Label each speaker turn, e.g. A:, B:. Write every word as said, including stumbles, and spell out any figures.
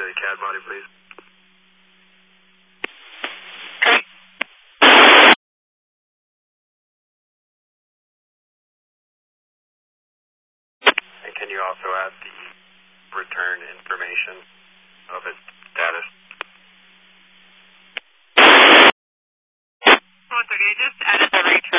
A: the C A D body, please. And can you also add the return information of its status?
B: Oh, it's okay. Just added the return.